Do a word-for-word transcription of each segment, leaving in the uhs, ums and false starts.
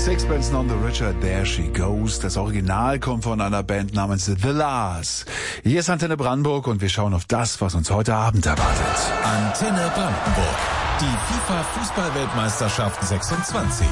Sixpence None the Richer, There She Goes. Das Original kommt von einer Band namens The Lars. Hier ist Antenne Brandenburg und wir schauen auf das, was uns heute Abend erwartet. Antenne Brandenburg. Die FIFA-Fußball-Weltmeisterschaft sechsundzwanzig.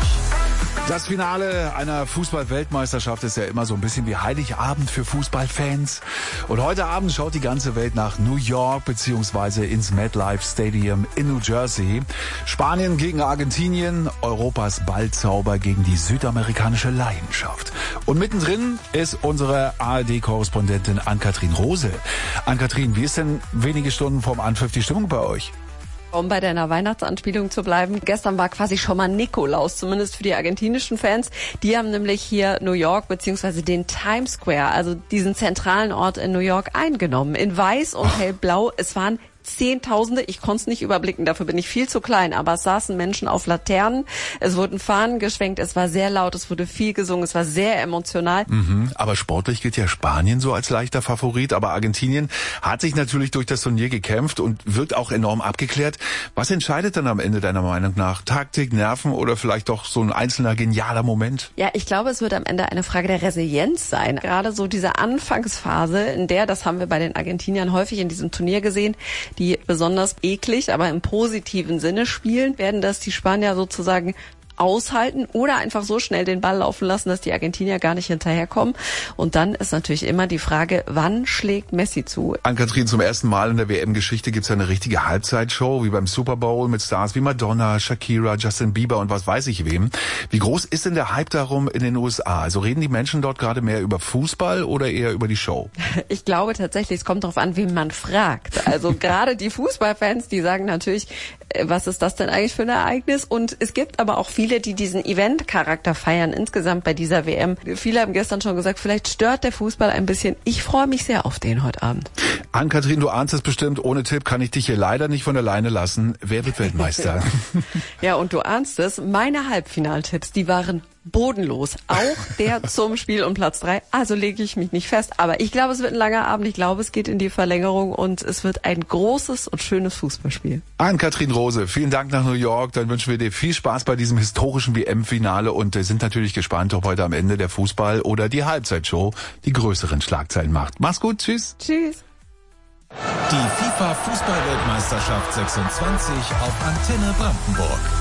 Das Finale einer Fußball-Weltmeisterschaft ist ja immer so ein bisschen wie Heiligabend für Fußballfans. Und heute Abend schaut die ganze Welt nach New York beziehungsweise ins MetLife Stadium in New Jersey. Spanien gegen Argentinien, Europas Ballzauber gegen die südamerikanische Leidenschaft. Und mittendrin ist unsere A R D-Korrespondentin Ann-Kathrin Rose. Ann-Kathrin, wie ist denn wenige Stunden vorm Anpfiff die Stimmung bei euch? Um bei deiner Weihnachtsanspielung zu bleiben, gestern war quasi schon mal Nikolaus, zumindest für die argentinischen Fans. Die haben nämlich hier New York beziehungsweise den Times Square, also diesen zentralen Ort in New York, eingenommen. In weiß und hellblau. Es waren Zehntausende, ich konnte es nicht überblicken, dafür bin ich viel zu klein, aber es saßen Menschen auf Laternen, es wurden Fahnen geschwenkt, es war sehr laut, es wurde viel gesungen, es war sehr emotional. Mhm, aber sportlich gilt ja Spanien so als leichter Favorit, aber Argentinien hat sich natürlich durch das Turnier gekämpft und wirkt auch enorm abgeklärt. Was entscheidet dann am Ende deiner Meinung nach? Taktik, Nerven oder vielleicht doch so ein einzelner genialer Moment? Ja, ich glaube, es wird am Ende eine Frage der Resilienz sein. Gerade so diese Anfangsphase, in der, das haben wir bei den Argentiniern häufig in diesem Turnier gesehen, die besonders eklig, aber im positiven Sinne spielen, werden das die Spanier sozusagen aushalten oder einfach so schnell den Ball laufen lassen, dass die Argentinier gar nicht hinterherkommen. Und dann ist natürlich immer die Frage, wann schlägt Messi zu? Ann-Kathrin, zum ersten Mal in der W M-Geschichte gibt's ja eine richtige Halbzeitshow, wie beim Super Bowl mit Stars wie Madonna, Shakira, Justin Bieber und was weiß ich wem. Wie groß ist denn der Hype darum in den U S A? Also reden die Menschen dort gerade mehr über Fußball oder eher über die Show? Ich glaube tatsächlich, es kommt darauf an, wen man fragt. Also gerade die Fußballfans, die sagen natürlich, was ist das denn eigentlich für ein Ereignis? Und es gibt aber auch viele, die diesen Event-Charakter feiern insgesamt bei dieser W M. Viele haben gestern schon gesagt, vielleicht stört der Fußball ein bisschen. Ich freue mich sehr auf den heute Abend. Ann-Kathrin, du ahnst es bestimmt. Ohne Tipp kann ich dich hier leider nicht von alleine lassen. Wer wird Weltmeister? Ja, und du ahnst es. Meine Halbfinaltipps, die waren bodenlos. Auch der zum Spiel um Platz drei. Also lege ich mich nicht fest. Aber ich glaube, es wird ein langer Abend. Ich glaube, es geht in die Verlängerung und es wird ein großes und schönes Fußballspiel. Ann-Kathrin Rose, vielen Dank nach New York. Dann wünschen wir dir viel Spaß bei diesem historischen W M-Finale und sind natürlich gespannt, ob heute am Ende der Fußball oder die Halbzeitshow die größeren Schlagzeilen macht. Mach's gut. Tschüss. Tschüss. Die FIFA-Fußball-Weltmeisterschaft sechsundzwanzig auf Antenne Brandenburg.